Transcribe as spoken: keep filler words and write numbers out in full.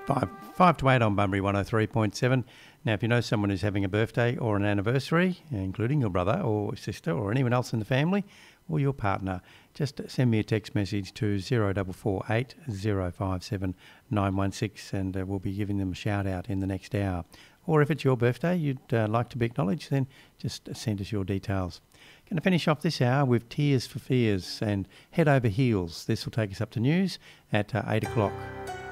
five, five to eight on Bunbury one oh three point seven. Now, if you know someone who's having a birthday or an anniversary, including your brother or sister or anyone else in the family or your partner, just send me a text message to zero four four eight zero five seven nine one six and uh, we'll be giving them a shout out in the next hour. Or if it's your birthday, you'd uh, like to be acknowledged, then just send us your details. Going to finish off this hour with Tears for Fears and Head Over Heels. This will take us up to news at uh, eight o'clock.